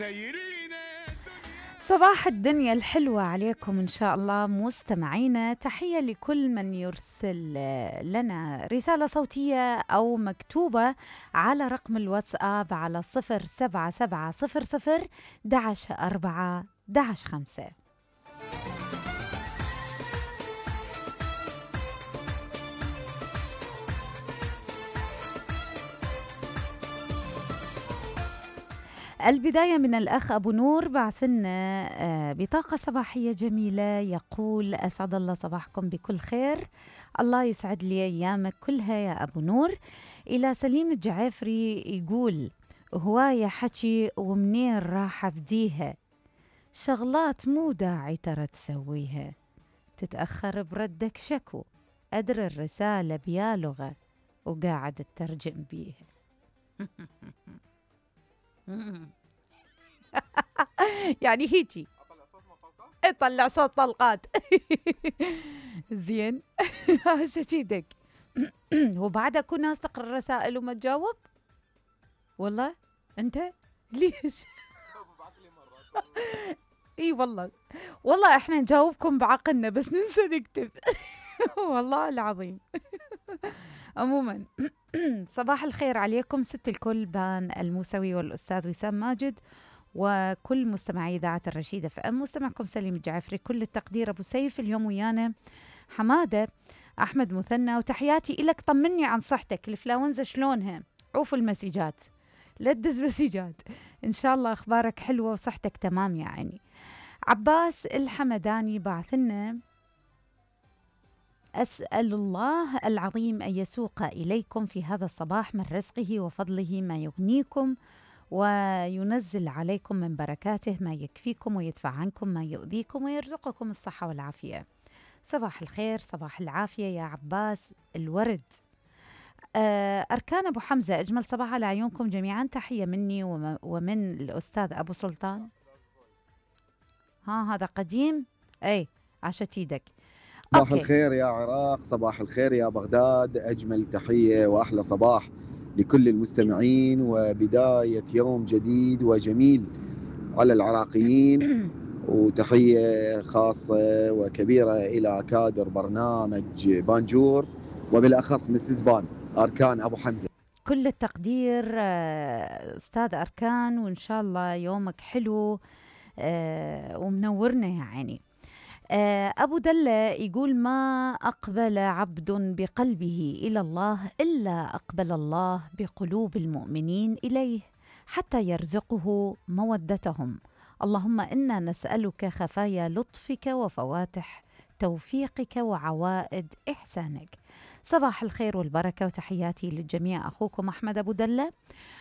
صباح الدنيا الحلوة عليكم إن شاء الله مستمعينا. تحية لكل من يرسل لنا رسالة صوتية أو مكتوبة على رقم الواتساب على 07700 11 5. البداية من الأخ أبو نور بعثنا بطاقة صباحية جميلة، يقول أسعد الله صباحكم بكل خير، الله يسعد لي أيامك كلها يا أبو نور. إلى سليم الجعافري يقول هواية حكي ومنين راح أبديها، شغلات مو داعي ترى تسويها، تتأخر بردك شكو، أدري الرسالة بيا لغة وقاعد تترجم بيها. يعني هيجي اطلع صوت طلقات. زين. شتيدك. وبعد اكون ناس تقرا الرسائل وما تجاوب، والله انت ليش؟ اي والله احنا نجاوبكم بعقلنا بس ننسى نكتب. والله العظيم. عموما صباح الخير عليكم ست الكل، بان الموسوي والأستاذ وسام ماجد وكل مستمعي إذاعة الرشيدة FM. مستمعكم سليم الجعفري، كل التقدير. أبو سيف اليوم ويانا حمادة أحمد مثنى، وتحياتي إلك. طمني عن صحتك، الإنفلونزا شلونها؟ عوف المسيجات، لا تدز مسيجات، إن شاء الله أخبارك حلوة وصحتك تمام يا عيني. عباس الحمداني بعثنا أسأل الله العظيم أن يسوق إليكم في هذا الصباح من رزقه وفضله ما يغنيكم، وينزل عليكم من بركاته ما يكفيكم، ويدفع عنكم ما يؤذيكم، ويرزقكم الصحة والعافية. صباح الخير، صباح العافية يا عباس الورد. أركان أبو حمزة، أجمل صباح على عيونكم جميعا، تحية مني ومن الأستاذ أبو سلطان. هذا قديم، أي عشت ايدك. صباح الخير يا عراق، صباح الخير يا بغداد، أجمل تحية وأحلى صباح لكل المستمعين، وبداية يوم جديد وجميل على العراقيين. وتحية خاصة وكبيرة إلى كادر برنامج بانجور، وبالأخص مسز بان أركان أبو حمزة. كل التقدير أستاذ أركان، وإن شاء الله يومك حلو ومنورنا يعني. أبو دلة يقول ما أقبل عبد بقلبه إلى الله إلا أقبل الله بقلوب المؤمنين إليه حتى يرزقه مودتهم. اللهم إنا نسألك خفايا لطفك وفواتح توفيقك وعوائد إحسانك. صباح الخير والبركة وتحياتي للجميع، أخوكم أحمد أبو دلة.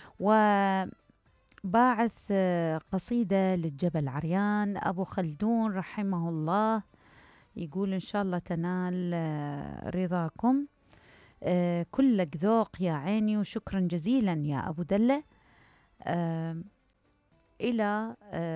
باعث قصيدة للجبل عريان أبو خلدون رحمه الله، يقول إن شاء الله تنال رضاكم، كلك ذوق يا عيني، وشكرا جزيلا يا أبو دلة. إلى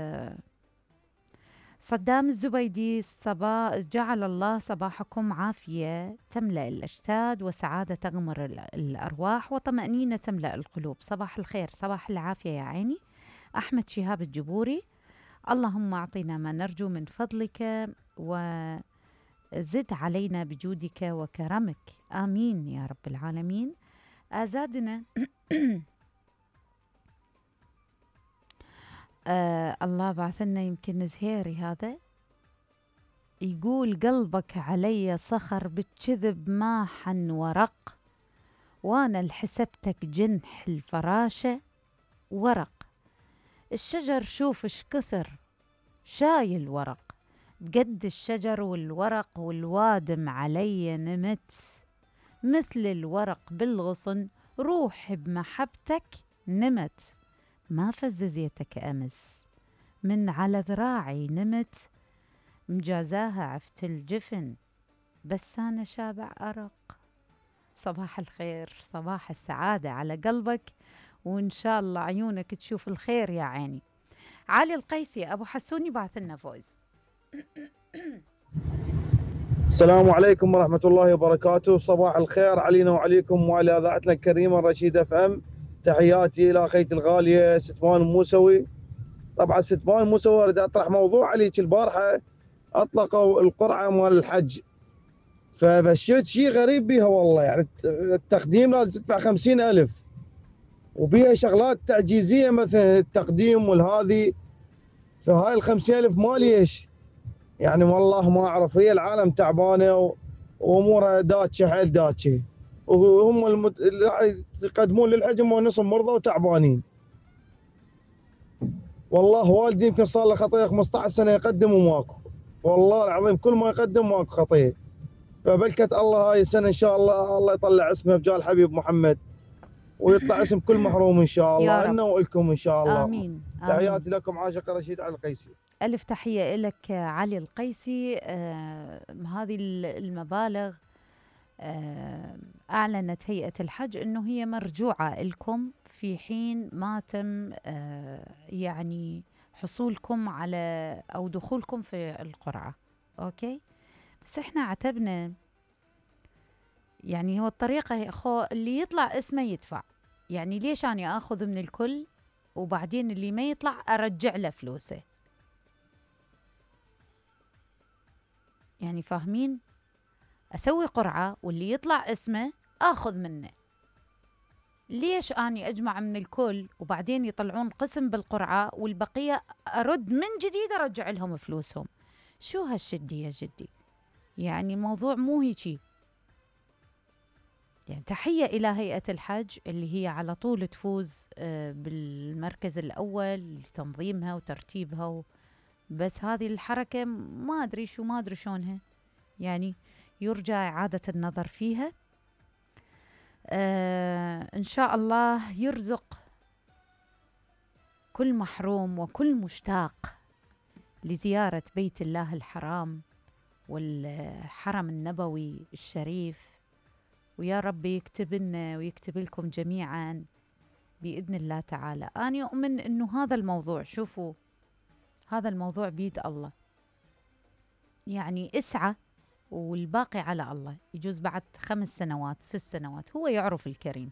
صدام الزبيدي، جعل الله صباحكم عافية تملأ الأجساد، وسعادة تغمر الأرواح، وطمأنينة تملأ القلوب. صباح الخير، صباح العافية يا عيني. أحمد شهاب الجبوري، اللهم أعطنا ما نرجو من فضلك وزد علينا بجودك وكرمك، آمين يا رب العالمين. أزادنا الله بعثنا يمكن زهيري هذا، يقول قلبك علي صخر بالكذب ما حن ورق، وانا لحسبتك جنح الفراشة ورق، الشجر شوف اش كثر شايل ورق، بقد الشجر والورق والوادم علي نمت، مثل الورق بالغصن روح بمحبتك نمت، ما فززيتك أمس من على ذراعي نمت، مجازاها عفت الجفن بس أنا شابع أرق. صباح الخير، صباح السعادة على قلبك، وإن شاء الله عيونك تشوف الخير يا عيني. علي القيسي أبو حسوني بعث لنا فويس. السلام عليكم ورحمة الله وبركاته، صباح الخير علينا وعليكم وعلى إذاعتنا الكريمة الرشيدة FM. تحياتي إلى أخيتي الغالية ستوان موسوي طبعا ستبان مو سوى اريد اطرح موضوع عليك. البارحه اطلقوا القرعه مال الحج، فبشيت شيء غريب بيها والله. يعني التقديم لازم تدفع 50,000، وبيها شغلات تعجيزيه مثلا التقديم والهذي. فهاي ال 50,000 ما ليش؟ يعني والله ما اعرف. هي العالم تعبانه وامورها داتشه حيل داتشه، وهم اللي راح يقدمون للحج هم نصهم مرضى وتعبانين. والله والدي يمكن صار له خطيه 15 سنه يقدم وماكو، والله العظيم كل ما يقدم ماكو خطيه. فبلكت الله هاي السنه ان شاء الله يطلع اسمه بجاه الحبيب محمد، ويطلع اسم كل محروم ان شاء يا الله، رب. لنا والكم ان شاء الله. آمين آمين. تحياتي لكم، عاشق رشيد علي القيسي. ألف تحية لك علي القيسي. هذه المبالغ أعلنت هيئة الحج أنه هي مرجوعة لكم في حين ما تم يعني حصولكم على أو دخولكم في القرعة. أوكي، بس إحنا عتبنا يعني هو الطريقة اللي يطلع اسمه يدفع. يعني ليش أنا أخذ من الكل وبعدين اللي ما يطلع أرجع له فلوسه؟ يعني فاهمين؟ أسوي قرعة واللي يطلع اسمه آخذ منه. ليش أني أجمع من الكل وبعدين يطلعون قسم بالقرعة والبقية أرد من جديد أرجع لهم فلوسهم؟ شو هالشدي يا جدي؟ يعني الموضوع مو هيجي. يعني تحية إلى هيئة الحج اللي هي على طول تفوز بالمركز الأول لتنظيمها وترتيبها بس هذه الحركة ما أدري شو، ما أدري شونها. يعني يرجى إعادة النظر فيها. إن شاء الله يرزق كل محروم وكل مشتاق لزيارة بيت الله الحرام والحرم النبوي الشريف، ويا رب يكتب لنا ويكتب لكم جميعا بإذن الله تعالى. أنا أؤمن أنه هذا الموضوع، شوفوا هذا الموضوع بيد الله، يعني اسعى والباقي على الله. يجوز بعد 5 سنوات 6 سنوات، هو يعرف الكريم،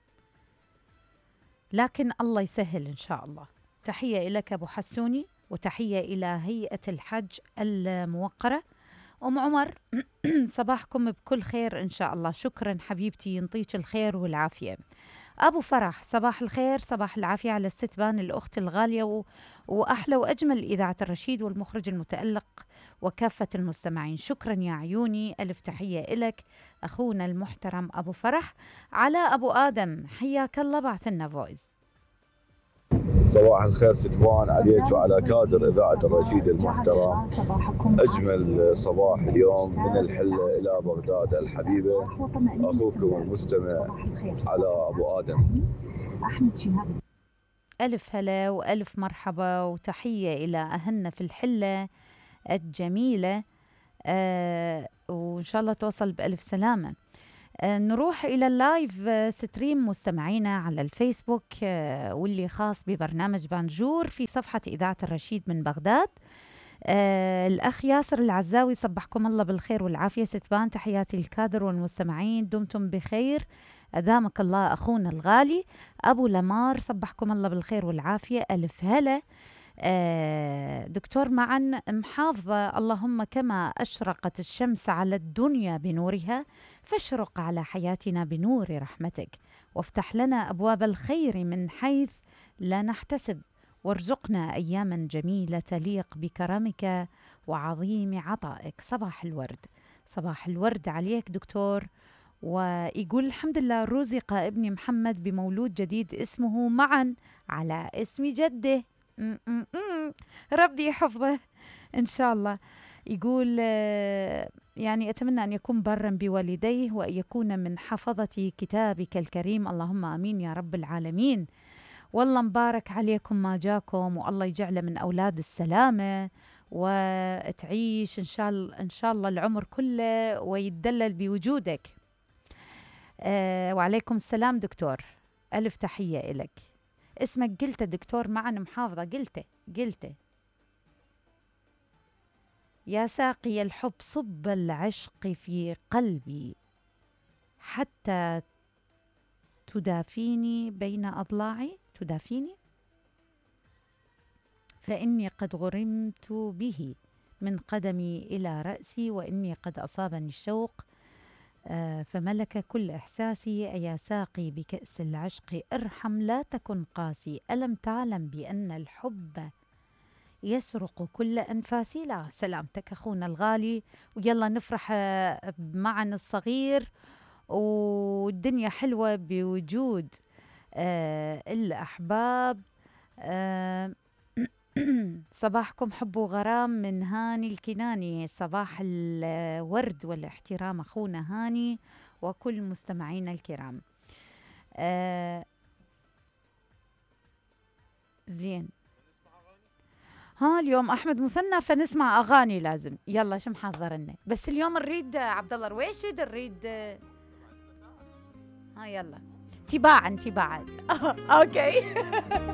لكن الله يسهل إن شاء الله. تحية لك أبو حسوني، وتحية إلى هيئة الحج الموقرة. أم عمر صباحكم بكل خير إن شاء الله. شكرا حبيبتي، ينطيك الخير والعافية. أبو فرح صباح الخير صباح العافية على الستبان الأخت الغالية وأحلى وأجمل إذاعة الرشيد والمخرج المتألق وكافة المستمعين. شكرا يا عيوني، ألف تحية إلك أخونا المحترم أبو فرح. على أبو آدم حياك الله، بعث لنا فويس. صباح الخير ستبان عليك وعلى كادر إذاعة الرشيد المحترم. أجمل صباح اليوم من الحلة إلى بغداد الحبيبة، أخوكم المستمع على أبو آدم. ألف هلا وألف مرحبا وتحية إلى أهلنا في الحلة الجميلة. وإن شاء الله توصل بألف سلامة. نروح إلى اللايف ستريم مستمعينا على الفيسبوك واللي خاص ببرنامج بانجور في صفحة إذاعة الرشيد من بغداد. الأخ ياسر العزاوي صبحكم الله بالخير والعافية ستبان، تحياتي للكادر والمستمعين، دمتم بخير أدامك الله أخونا الغالي. أبو لمار صبحكم الله بالخير والعافية، ألف هلا. دكتور معا محافظة، اللهم كما أشرقت الشمس على الدنيا بنورها فاشرق على حياتنا بنور رحمتك، وافتح لنا أبواب الخير من حيث لا نحتسب، وارزقنا أياما جميلة تليق بكرمك وعظيم عطائك. صباح الورد، صباح الورد عليك دكتور. ويقول الحمد لله رزق ابني محمد بمولود جديد اسمه معا على اسم جده. ربي يحفظه إن شاء الله. يقول يعني أتمنى أن يكون برا بوالديه وأن يكون من حفظة كتابك الكريم، اللهم آمين يا رب العالمين. والله مبارك عليكم ما جاكم، والله يجعله من أولاد السلامة وتعيش إن شاء الله العمر كله ويتدلل بوجودك. وعليكم السلام دكتور، ألف تحية إلك. اسمك قلته دكتور معنا محافظة، قلته. يا ساقي الحب صب العشق في قلبي حتى تدافيني بين أضلاعي. تدافيني فإني قد غرمت به من قدمي إلى رأسي، وإني قد أصابني الشوق فملك كل إحساسي. أيا ساقي بكأس العشق ارحم لا تكن قاسي، ألم تعلم بأن الحب يسرق كل أنفاسي؟ لا سلامتك أخونا الغالي، ويلا نفرح معنا الصغير، والدنيا حلوة بوجود الأحباب. صباحكم حب وغرام من هاني الكناني. صباح الورد والاحترام أخونا هاني وكل مستمعينا الكرام. زين، ها اليوم أحمد مثنى فنسمع أغاني لازم. يلا شو محضر لنا؟ بس اليوم نريد عبد الله رويشد، نريد ها يلا تباعا اوكي